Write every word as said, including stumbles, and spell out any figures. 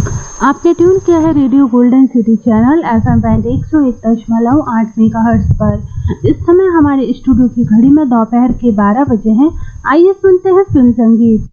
आपने ट्यून किया है radio golden city channel F M band एक सौ एक दशमलव आठ मेगाहर्ट्ज पर। इस समय हमारे स्टूडियो की घड़ी में दोपहर के बारह बजे हैं। आइए सुनते हैं फिल्म संगीत।